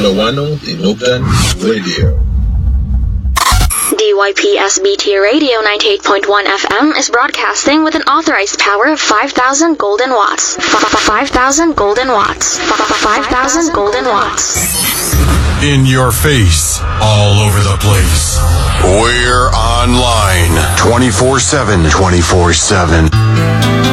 Ilocano Tinugan Radio. DYPSBT Radio 98.1 FM is broadcasting with an authorized power of 5,000 golden watts. 5,000 golden watts. 5,000 golden watts. In your face, all over the place. We're online 24/7.